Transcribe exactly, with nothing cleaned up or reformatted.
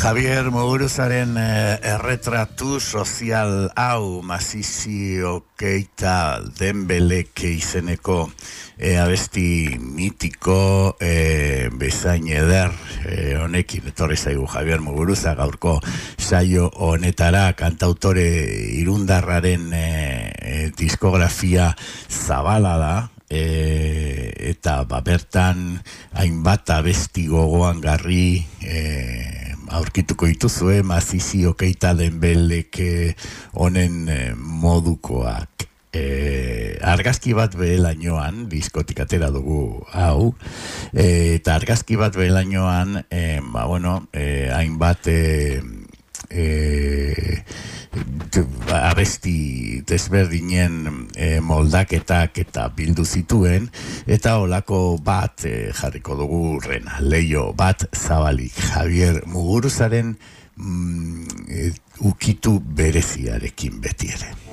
Javier Muguruzaren eh, erretratu sozial hau Masizio Keita Dembelek izeneko eh, abesti mitiko eh, bezain eder eh, honekin etorri zaigu Javier Muguruza gaurko saio honetara, kantautore irundarraren eh, eh, diskografia zabala da. E, eta ba, bertan hainbat abesti gogoan garri e, aurkituko dituzue Masizio Keita Dembelek honen e, modukoak. E, argazki bat behelainoan, diskotik atera dugu hau, e, eta argazki bat behelainoan, e, ba, bueno, e, hainbat e, e, abesti desberdinen e, moldaketak eta bildu zituen, eta olako bat e, jarriko dugu rena, leio bat zabalik Javier Muguruzaren mm, e, ukitu bereziarekin beti ere.